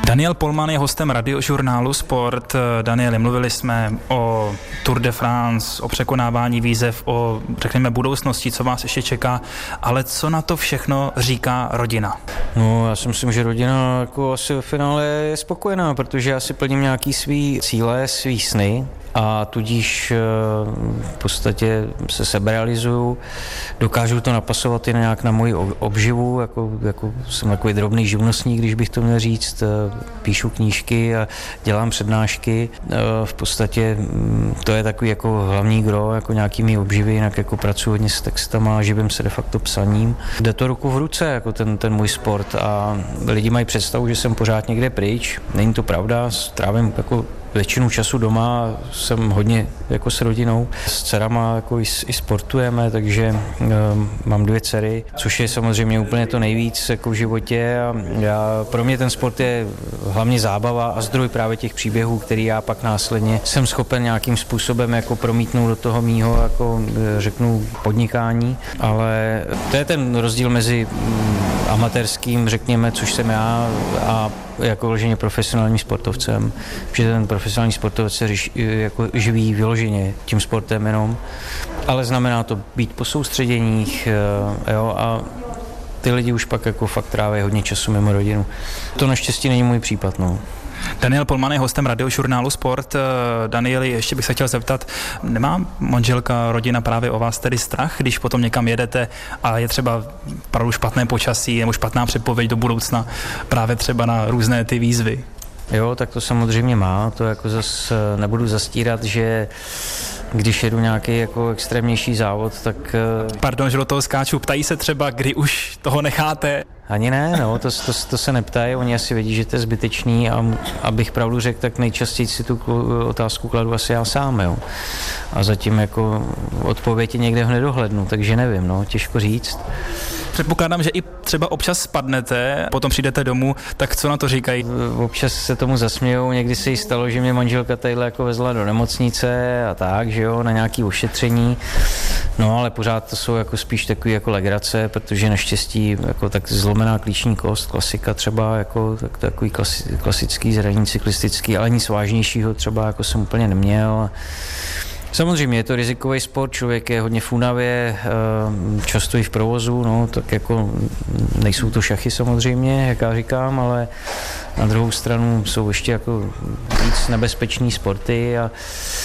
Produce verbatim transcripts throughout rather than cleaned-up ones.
Daniel Polman je hostem Radiožurnálu Sport. Danieli, mluvili jsme o Tour de France, o překonávání výzev, o, řekněme, budoucnosti, co vás ještě čeká, ale co na to všechno říká rodina? No, já si myslím, že rodina jako asi ve finále je spokojená, protože já si plním nějaký svý cíle, svý sny a tudíž v podstatě se seberealizuju, dokážu to napasovat i nějak na moji obživu, jako, jako jsem takový drobný živnostník, když bych to měl říct, píšu knížky a dělám přednášky, v podstatě to je takový jako hlavní gro, jako nějaký mý obživy, jinak jako pracuji hodně s textama, živím se de facto psaním. Jde to ruku v ruce, jako ten, ten můj sport a lidi mají představu, že jsem pořád někde pryč, není to pravda, strávím jako většinu času doma, jsem hodně jako s rodinou, s dcerama jako i, i sportujeme, takže um, mám dvě dcery, což je samozřejmě úplně to nejvíc jako v životě a já, pro mě ten sport je hlavně zábava a zdroj právě těch příběhů, který já pak následně jsem schopen nějakým způsobem jako promítnout do toho mýho, jako řeknu, podnikání, ale to je ten rozdíl mezi amatérským, řekněme, což jsem já, a jako vyloženě profesionálním sportovcem, že ten profesionální sportovec se jako živí vyloženě tím sportem jenom, ale znamená to být po soustředěních, jo, a ty lidi už pak jako fakt tráví hodně času mimo rodinu. To naštěstí není můj případ, no. Daniel Polman je hostem Radiožurnálu Sport. Danieli, ještě bych se chtěl zeptat, nemá manželka, rodina právě o vás tedy strach, když potom někam jedete a je třeba opravdu špatné počasí nebo špatná předpověď do budoucna právě třeba na různé ty výzvy? Jo, tak to samozřejmě má, to jako zas nebudu zastírat, že když jedu nějaký jako extrémnější závod, tak... Pardon, že do toho skáču, ptají se třeba, kdy už toho necháte? Ani ne, no, to, to, to se neptají, oni asi vědí, že to je zbytečný a abych pravdu řekl, tak nejčastěji si tu otázku kladu asi já sám, jo. A zatím jako odpověď je někde v nedohlednu, takže nevím, no, těžko říct. Předpokládám, že i třeba občas spadnete, potom přijdete domů, tak co na to říkají? Občas se tomu zasmějou, někdy se jí stalo, že mě manželka tadyhle jako vezla do nemocnice a tak, že jo, na nějaké ošetření, no ale pořád to jsou jako spíš takový jako legrace, protože naštěstí jako tak zlomená klíční kost, klasika třeba, jako tak, takový klasi, klasický zranění cyklistický, ale nic vážnějšího třeba jako jsem úplně neměl. Samozřejmě je to rizikový sport, člověk je hodně v únavě, často i v provozu, no, tak jako nejsou to šachy samozřejmě, jak já říkám, ale na druhou stranu jsou ještě jako víc nebezpečný sporty a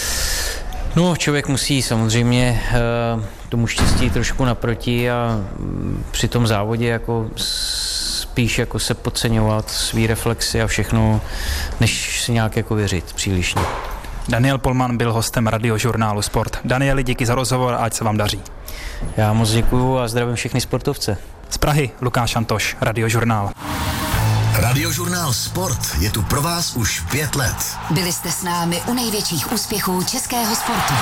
no, člověk musí samozřejmě tomu štěstí trošku naproti a při tom závodě jako spíš jako se podceňovat svý reflexy a všechno, než si nějak jako věřit přílišně. Daniel Polman byl hostem Radiožurnálu Sport. Danieli, díky za rozhovor a ať se vám daří. Já moc děkuju a zdravím všechny sportovce. Z Prahy Lukáš Antoš, Radiožurnál. Radiožurnál Sport je tu pro vás už pět let. Byli jste s námi u největších úspěchů českého sportu.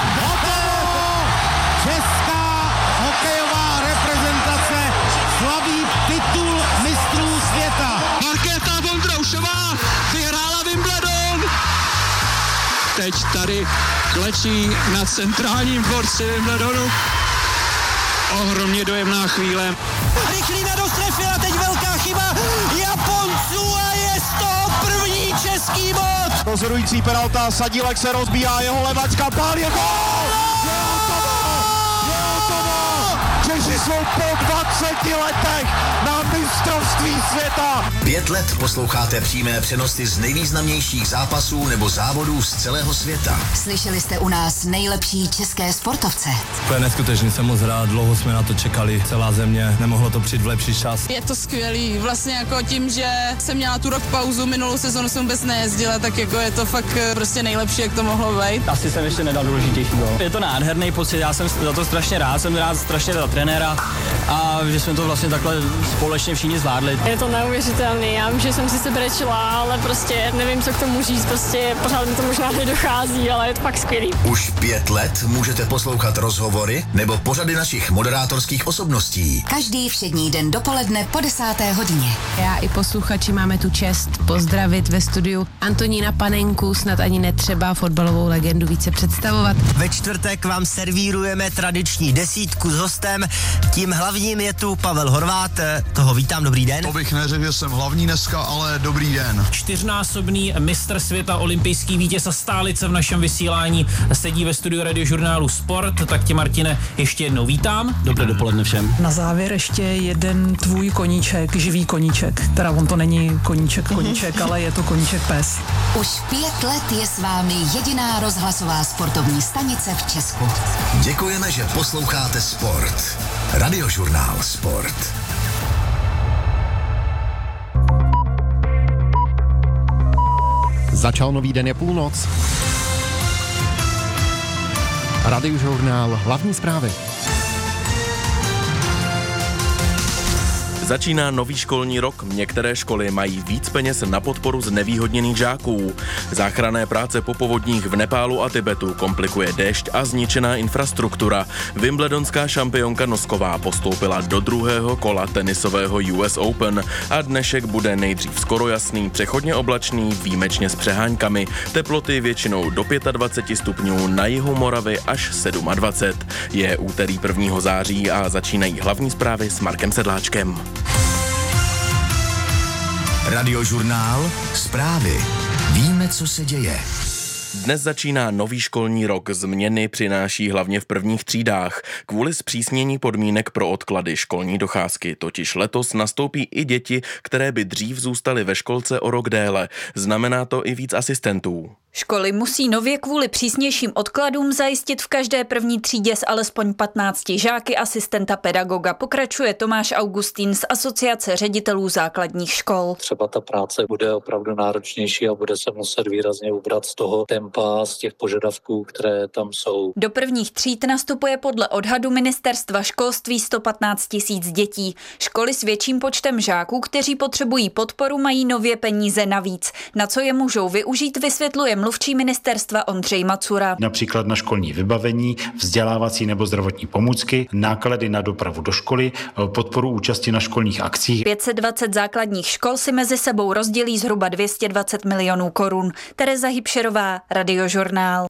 Česká hokejová reprezentace slaví titul mistrů světa. Markéta Vondroušová vyhrála Wimbledon. Teď tady klečí na centrálním dvorci Wimbledonu. Ohromně dojemná chvíle. Rychlina do strefy a teď velká chyba Japonců a je z toho první český bod. Rozhodující penalta, Sadílek se rozbíjá, jeho levačka, pál je gól! Je hotovo! Je hotovo! Češi jsou po dvaceti letech na mistrovství světa. Pět let posloucháte přímé přenosy z nejvýznamnějších zápasů nebo závodů z celého světa. Slyšeli jste u nás nejlepší české sportovce. To je neskutečný, jsem moc rád, dlouho jsme na to čekali, celá země, nemohlo to přijít v lepší čas. Je to skvělý, vlastně jako tím, že jsem měla tu rok pauzu, minulou sezonu jsem vůbec nejezdila, tak jako je to fakt prostě nejlepší, jak to mohlo být. Asi jsem ještě nedal důležitější gól. Je to nádherný pocit, já jsem za to strašně rád, jsem rád strašně za trenéra a že jsme to vlastně takhle společně všichni zvládli. Je to neuvěřitelný, já vím, že jsem si sebrečila, ale prostě nevím, co k tomu říct, prostě pořád mi to možná nedochází, ale je to fakt skvělý. Už pět let můžete poslouchat rozhovory nebo pořady našich moderátorských osobností. Každý všední den dopoledne po desáté hodině. Já i posluchači máme tu čest pozdravit ve studiu Antonína Panenku, snad ani netřeba fotbalovou legendu více představovat. Ve čtvrtek vám servírujeme tradiční desítku s hostem, tím hlavním je tu Pavel Horvát, toho vítám, dobrý den. To bych neřekl, že jsem hlavní. hlavní dneska, ale dobrý den. Čtyřnásobný mistr světa, olympijský vítěz a stálice v našem vysílání sedí ve studiu Radiožurnálu Sport. Tak tě, Martine, ještě jednou vítám. Dobré dopoledne všem. Na závěr ještě jeden tvůj koníček, živý koníček. Teda on to není koníček koníček, ale je to koníček pes. Už pět let je s vámi jediná rozhlasová sportovní stanice v Česku. Děkujeme, že posloucháte Sport. Radiožurnál Sport. Začal nový den, je půlnoc. Radiožurnál, hlavní zprávy. Začíná nový školní rok, některé školy mají víc peněz na podporu znevýhodněných žáků. Záchranné práce po povodních v Nepálu a Tibetu komplikuje déšť a zničená infrastruktura. Wimbledonská šampionka Nosková postoupila do druhého kola tenisového U S Open a dnešek bude nejdřív skoro jasný, přechodně oblačný, výjimečně s přeháňkami. Teploty většinou do dvacet pět stupňů, na jihu Moravy až dvacet sedm. Je úterý prvního září a začínají hlavní zprávy s Markem Sedláčkem. Radiožurnál Zprávy. Víme, co se děje. Dnes začíná nový školní rok. Změny přináší hlavně v prvních třídách. Kvůli zpřísnění podmínek pro odklady školní docházky totiž letos nastoupí i děti, které by dřív zůstaly ve školce o rok déle. Znamená to i víc asistentů. Školy musí nově kvůli přísnějším odkladům zajistit v každé první třídě s alespoň patnácti žáky asistenta pedagoga. Pokračuje Tomáš Augustín z Asociace ředitelů základních škol. Třeba ta práce bude opravdu náročnější a bude se muset výrazně ubrat z toho tempa, z těch požadavků, které tam jsou. Do prvních tříd nastupuje podle odhadu ministerstva školství sto patnáct tisíc dětí. Školy s větším počtem žáků, kteří potřebují podporu, mají nově peníze navíc. Na co je můžou využít, vysvětluje mluvčí ministerstva Ondřej Macura. Například na školní vybavení, vzdělávací nebo zdravotní pomůcky, náklady na dopravu do školy, podporu účasti na školních akcích. pět set dvacet základních škol si mezi sebou rozdělí zhruba dvě stě dvacet milionů korun. Tereza Hybšerová, Radiožurnál.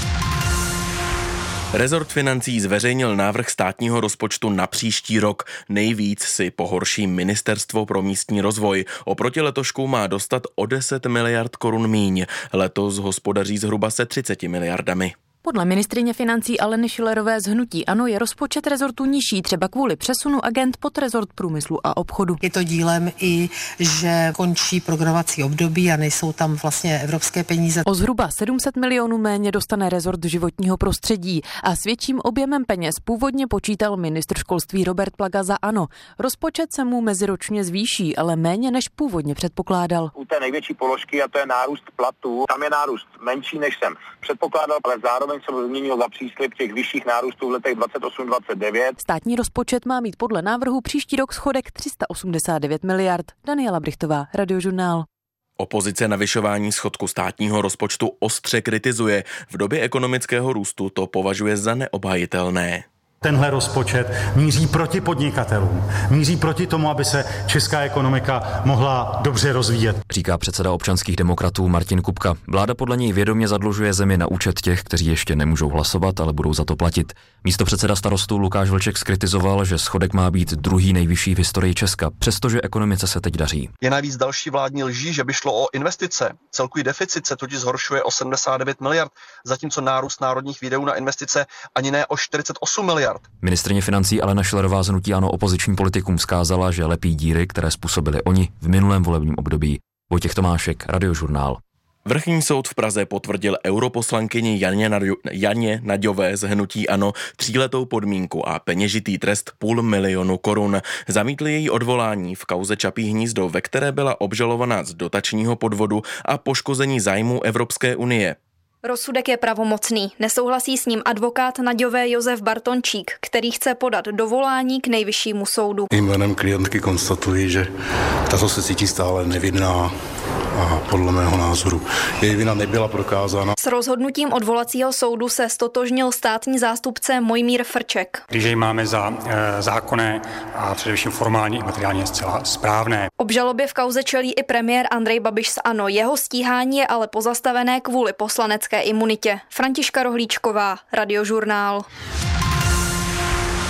Rezort financí zveřejnil návrh státního rozpočtu na příští rok. Nejvíc si pohorší Ministerstvo pro místní rozvoj. Oproti letošku má dostat o deset miliard korun míň. Letos hospodaří zhruba se třiceti miliardami. Podle ministryně financí Aleny Schillerové z hnutí ANO je rozpočet rezortu nižší, třeba kvůli přesunu agent pod rezort průmyslu a obchodu. Je to dílem i, že končí programovací období a nejsou tam vlastně evropské peníze. O zhruba sedm set milionů méně dostane rezort životního prostředí a s větším objemem peněz původně počítal ministr školství Robert Plaga za ANO. Rozpočet se mu meziročně zvýší, ale méně než původně předpokládal. U té největší položky, a to je nárůst platů, tam je nárůst menší, než jsem předpokládal, ale zároveň jsem změnil za příslib těch vyšších nárůstů v letech dvacet osm dvacet devět. Státní rozpočet má mít podle návrhu příští rok schodek tři sta osmdesát devět miliard. Daniela Brichtová, Radiožurnál. Opozice navyšování schodku státního rozpočtu ostře kritizuje. V době ekonomického růstu to považuje za neobhajitelné. Tenhle rozpočet míří proti podnikatelům, míří proti tomu, aby se česká ekonomika mohla dobře rozvíjet. Říká předseda občanských demokratů Martin Kupka. Vláda podle něj vědomě zadlužuje zemi na účet těch, kteří ještě nemůžou hlasovat, ale budou za to platit. Místopředseda Starostů Lukáš Vlček zkritizoval, že schodek má být druhý nejvyšší v historii Česka, přestože ekonomice se teď daří. Je navíc další vládní lží, že by šlo o investice. Celkový deficit se totiž zhoršuje o sedmdesát devět miliard, zatímco nárůst národních výdajů na investice ani ne o čtyřicet osm miliard. Ministryně financí Alena Schillerová z hnutí ANO opozičním politikům vzkázala, že lepí díry, které způsobili oni v minulém volebním období. Vojtěch Tomášek, Radiožurnál. Vrchní soud v Praze potvrdil europoslankyni Janě, Naďo, Janě Naďové z hnutí ANO tříletou podmínku a peněžitý trest půl milionu korun. Zamítli její odvolání v kauze Čapí hnízdo, ve které byla obžalovaná z dotačního podvodu a poškození zájmů Evropské unie. Rozsudek je pravomocný. Nesouhlasí s ním advokát Naďové Josef Bartončík, který chce podat dovolání k nejvyššímu soudu. Jménem klientky konstatuji, že tato se cítí stále nevinná a podle mého názoru její vina nebyla prokázána. S rozhodnutím odvolacího soudu se stotožnil státní zástupce Mojmír Frček. Když jej máme za e, zákonné a především formálně i materiálně zcela správné. Obžalobě v kauze čelí i premiér Andrej Babiš z ANO. Jeho stíhání je ale pozastavené kvůli poslanecké imunitě. Františka Rohlíčková, Radiožurnál.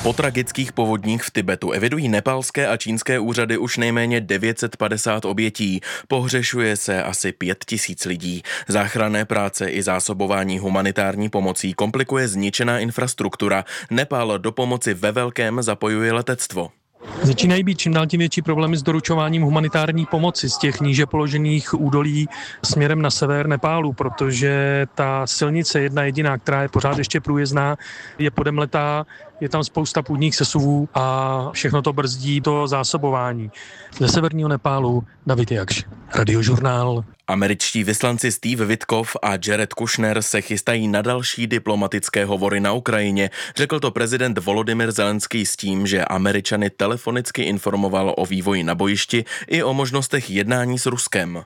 Po tragických povodních v Tibetu evidují nepálské a čínské úřady už nejméně devět set padesát obětí. Pohřešuje se asi pět tisíc lidí. Záchranné práce i zásobování humanitární pomocí komplikuje zničená infrastruktura. Nepál do pomoci ve velkém zapojuje letectvo. Začínají být čím dál tím větší problémy s doručováním humanitární pomoci z těch níže položených údolí směrem na sever Nepálu, protože ta silnice jedna jediná, která je pořád ještě průjezdná, je podemletá, je tam spousta půdních sesuvů a všechno to brzdí to zásobování. Ze severního Nepálu David Jakš, Radiožurnál. Američtí vyslanci Steve Witkoff a Jared Kushner se chystají na další diplomatické hovory na Ukrajině. Řekl to prezident Volodymyr Zelenský s tím, že Američany telefonicky informoval o vývoji na bojišti i o možnostech jednání s Ruskem.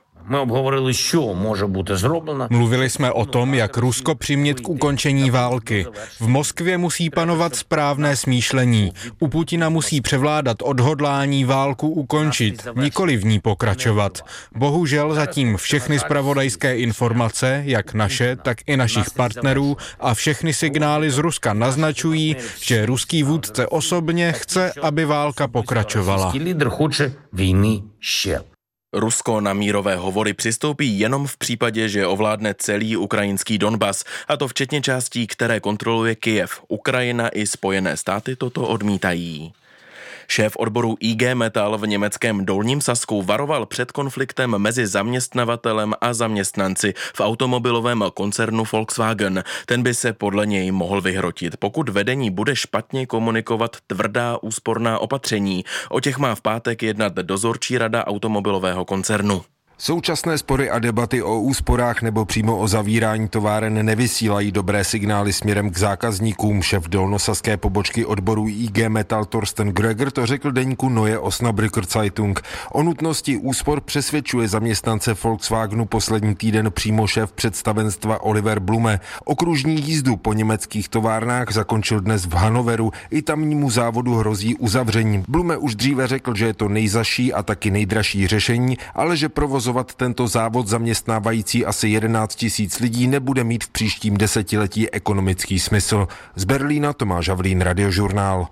Mluvili jsme o tom, jak Rusko přimět k ukončení války. V Moskvě musí panovat správné smýšlení. U Putina musí převládat odhodlání válku ukončit, nikoli v ní pokračovat. Bohužel zatím všechny zpravodajské informace, jak naše, tak i našich partnerů a všechny signály z Ruska naznačují, že ruský vůdce osobně chce, aby válka pokračovala. Rusko na mírové hovory přistoupí jenom v případě, že ovládne celý ukrajinský Donbas, a to včetně částí, které kontroluje Kyjev. Ukrajina i Spojené státy toto odmítají. Šéf odboru I G Metall v německém Dolním Sasku varoval před konfliktem mezi zaměstnavatelem a zaměstnanci v automobilovém koncernu Volkswagen. Ten by se podle něj mohl vyhrotit, pokud vedení bude špatně komunikovat tvrdá úsporná opatření. O těch má v pátek jednat dozorčí rada automobilového koncernu. Současné spory a debaty o úsporách nebo přímo o zavírání továren nevysílají dobré signály směrem k zákazníkům. Šéf dolnosaské pobočky odboru I G Metall Thorsten Gröger to řekl deníku Neue Osnabrücker Zeitung. O nutnosti úspor přesvědčuje zaměstnance Volkswagenu poslední týden přímo šéf představenstva Oliver Blume. Okružní jízdu po německých továrnách zakončil dnes v Hannoveru. I tamnímu závodu hrozí uzavření. Blume už dříve řekl, že je to nejzaší a taky nejdražší řešení, ale že provoz tento závod zaměstnávající asi jedenáct tisíc lidí nebude mít v příštím desetiletí ekonomický smysl. Z Berlína Tomáš Havlín, Radiožurnál.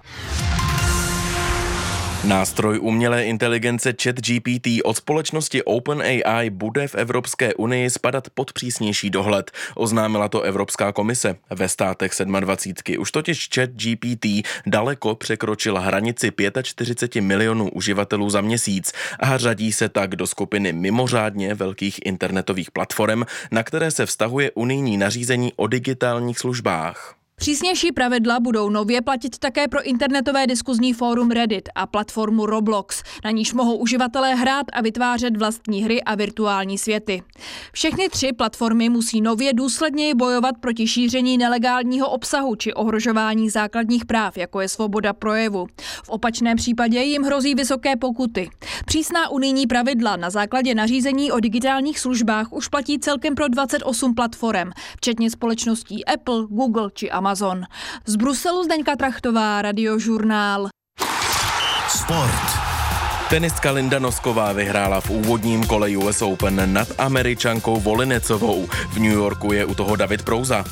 Nástroj umělé inteligence ChatGPT od společnosti OpenAI bude v Evropské unii spadat pod přísnější dohled. Oznámila to Evropská komise. Ve státech sedmadvacítky už totiž ChatGPT daleko překročil hranici čtyřicet pět milionů uživatelů za měsíc a řadí se tak do skupiny mimořádně velkých internetových platform, na které se vztahuje unijní nařízení o digitálních službách. Přísnější pravidla budou nově platit také pro internetové diskuzní fórum Reddit a platformu Roblox, na níž mohou uživatelé hrát a vytvářet vlastní hry a virtuální světy. Všechny tři platformy musí nově důsledněji bojovat proti šíření nelegálního obsahu či ohrožování základních práv, jako je svoboda projevu. V opačném případě jim hrozí vysoké pokuty. Přísná unijní pravidla na základě nařízení o digitálních službách už platí celkem pro dvacet osm platform, včetně společností Apple, Google či Amazon. Amazon. Z Bruselu Zdeňka Trachtová, Radiožurnál. Sport. Tenistka Linda Nosková vyhrála v úvodním kole U S Open nad Američankou Volinecovou. V New Yorku je u toho David Prouza.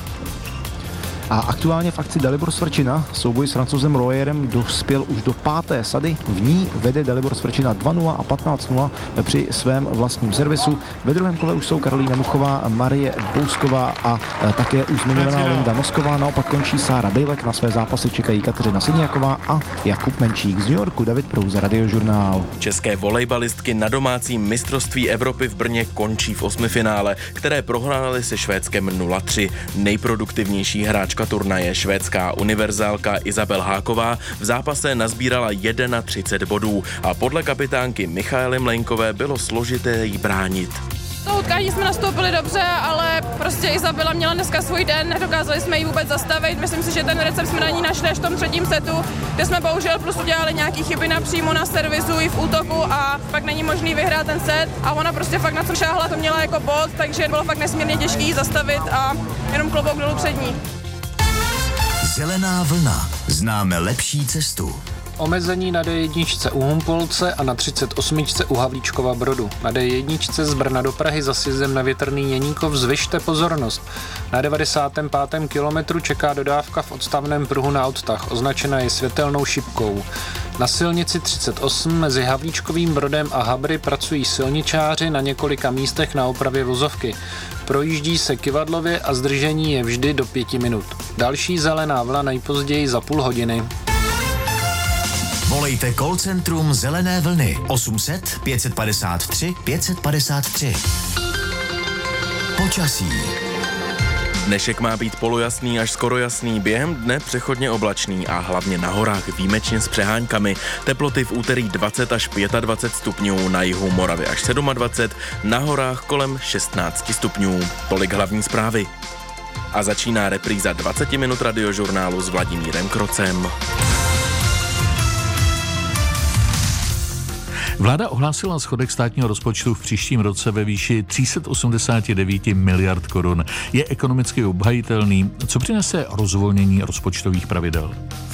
A aktuálně v akci Dalibor Svrčina souboj s Francouzem Royerem dospěl už do páté sady. V ní vede Dalibor Svrčina dva nula a patnáct nula při svém vlastním servisu. Ve druhém kole už jsou Karolína Muchová, Marie Bousková a také už zmiňovaná Linda Nosková. Naopak končí Sára Bejlek. Na své zápasy čekají Kateřina Siniaková a Jakub Menčík. Z New Yorku David Prouza, Radiožurnál. České volejbalistky na domácím mistrovství Evropy v Brně končí v osmifinále, které prohrály se Švédskem nula tři. Nejproduktivnější hráč turnaje švédská univerzálka Izabel Háková v zápase nazbírala třicet jedna bodů a podle kapitánky Michaely Mlejnkové bylo složité jí bránit. To utkání jsme nastoupili dobře, ale prostě Izabela měla dneska svůj den, nedokázali jsme ji vůbec zastavit. Myslím si, že ten recept jsme na ní našli až v tom třetím setu, kde jsme bohužel plus udělali nějaký chyby napřímo na servisu i v útoku a pak není možný vyhrát ten set a ona prostě fakt na co šáhla, to měla jako bod, takže bylo fakt nesmírně těžký ji zastavit a jenom klobouk dolů před ní. Zelená vlna. Známe lepší cestu. Omezení na D jedna u Humpolce a na třicet osm u Havlíčkova Brodu. Na D jedna z Brna do Prahy za sjezdem na Větrný Jeníkov zvyšte pozornost. Na devadesátém pátém kilometru čeká dodávka v odstavném pruhu na odtah. Označena je světelnou šipkou. Na silnici třicet osm mezi Havlíčkovým Brodem a Habry pracují silničáři na několika místech na opravě vozovky. Projíždí se kyvadlově a zdržení je vždy do pěti minut. Další zelená vlna nejpozději za půl hodiny. Volejte call centrum Zelené vlny osm set pět padesát tři pět padesát tři. Počasí. Dnešek má být polojasný až skoro jasný, během dne přechodně oblačný a hlavně na horách výjimečně s přeháňkami. Teploty v úterý dvacet až dvacet pět stupňů, na jihu Moravy až dvacet sedm, na horách kolem šestnáct stupňů. Tolik hlavní zprávy. A začíná repríza dvacet minut radiožurnálu s Vladimírem Krocem. Vláda ohlásila schodek státního rozpočtu v příštím roce ve výši tři sta osmdesát devět miliard korun. Je ekonomicky obhajitelný, co přinese rozvolnění rozpočtových pravidel.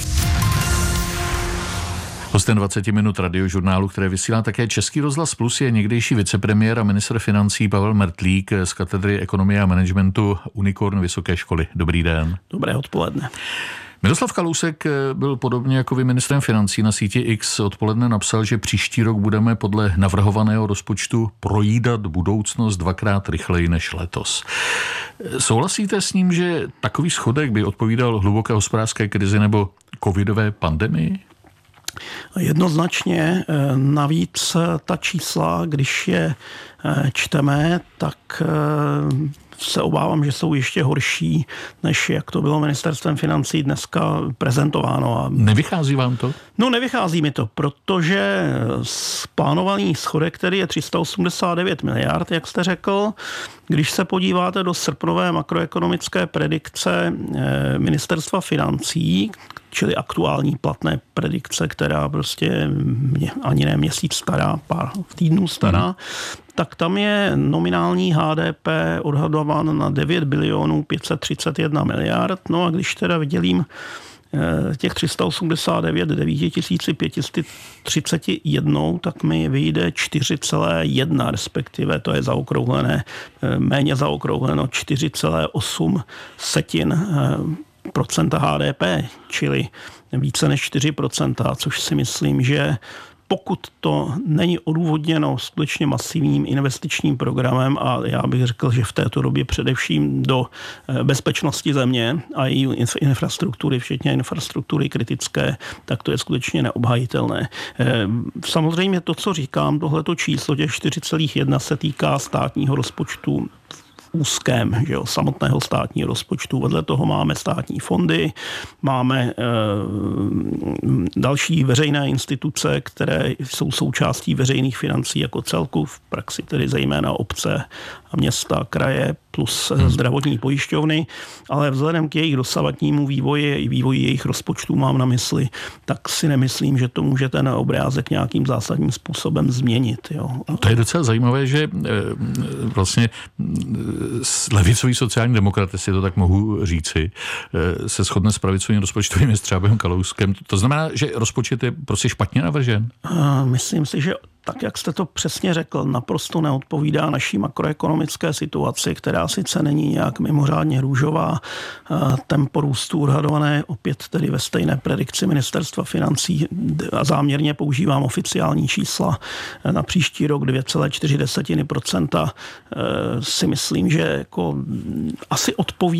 Hostem dvacet minut radiožurnálu, které vysílá také Český rozhlas Plus, je někdejší vicepremiér a ministr financí Pavel Mertlík z katedry ekonomie a managementu Unicorn Vysoké školy. Dobrý den. Dobré odpoledne. Miroslav Kalousek byl podobně jako vy ministrem financí na síti X odpoledne napsal, že příští rok budeme podle navrhovaného rozpočtu projídat budoucnost dvakrát rychleji než letos. Souhlasíte s ním, že takový schodek by odpovídal hluboké hospodářské krizi nebo covidové pandemii? Jednoznačně. Navíc ta čísla, když je čteme, tak se obávám, že jsou ještě horší, než jak to bylo ministerstvem financí dneska prezentováno. Nevychází vám to? No, nevychází mi to, protože plánovaný schodek, který je tři sta osmdesát devět miliard, jak jste řekl, když se podíváte do srpnové makroekonomické predikce ministerstva financí, čili aktuální platné predikce, která prostě ani ne měsíc stará, pár týdnů stará, hmm. tak tam je nominální H D P odhadován na devět bilionů pět set třicet jedna miliard. No a když teda vydělím těch tři sta osmdesát devět devět tisíc pět set třicet jedna, tak mi vyjde čtyři celá jedna, respektive to je zaokrouhlené, méně zaokrouhleno čtyři celá osm setin procenta H D P, čili více než čtyři procenta, což si myslím, že pokud to není odůvodněno skutečně masivním investičním programem, a já bych řekl, že v této době především do bezpečnosti země a její infrastruktury, včetně infrastruktury kritické, tak to je skutečně neobhajitelné. Samozřejmě to, co říkám, tohleto číslo těch čtyři celá jedna se týká státního rozpočtu úzkém, že jo, samotného státního rozpočtu. Vedle toho máme státní fondy, máme e, další veřejné instituce, které jsou součástí veřejných financí jako celku, v praxi tedy zejména obce a města, kraje plus hmm. zdravotní pojišťovny, ale vzhledem k jejich dosavadnímu vývoji i vývoji jejich rozpočtů mám na mysli, tak si nemyslím, že to může ten obrázek nějakým zásadním způsobem změnit. Jo. To je docela zajímavé, že e, vlastně levicový sociální demokrat, jestli to tak mohu říci, se shodne s pravicovým rozpočtovým jestřábem Kalouskem. To znamená, že rozpočet je prostě špatně navržen? Myslím si, že tak, jak jste to přesně řekl, naprosto neodpovídá naší makroekonomické situaci, která sice není nějak mimořádně růžová. Tempo růstu odhadované opět tedy ve stejné predikci ministerstva financí a záměrně používám oficiální čísla na příští rok dvě celá čtyři procenta, si myslím, že jako asi odpovídá